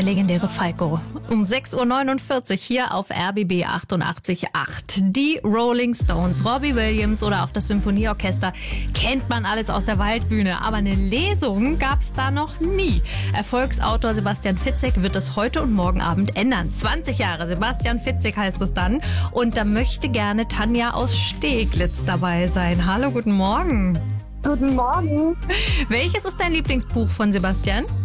der legendäre Falco. Um 6.49 Uhr hier auf RBB 88.8. Die Rolling Stones, Robbie Williams oder auch das Symphonieorchester kennt man alles aus der Waldbühne. Aber eine Lesung gab's da noch nie. Erfolgsautor Sebastian Fitzek wird es heute und morgen Abend ändern. 20 Jahre Sebastian Fitzek heißt es dann. Und da möchte gerne Tanja aus Steglitz dabei sein. Hallo, guten Morgen. Guten Morgen. Welches ist dein Lieblingsbuch von Sebastian?